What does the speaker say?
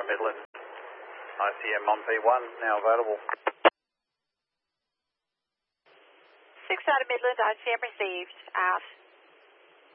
out of Midland. ICM on P1, now available. 6 out of Midland, ICM received, out.